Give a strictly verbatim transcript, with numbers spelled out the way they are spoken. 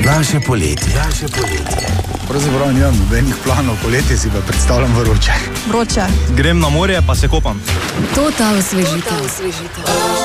Naše poletje. Naše poletje. Pravzaprav nimam nobenih planov, poletje si pa predstavljam vroče. Vroče. Grem na morje, pa se kopam. To ta osvežitev.